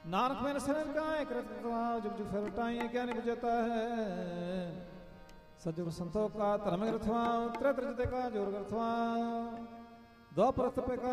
नानक मैंने शरण का एक जुग जुग फिर उठाई क्या नहीं बुझता है सजुग संतों का धर्म ग्रथवा त्रिजते का जोर ग्रथवा द्वापर पे का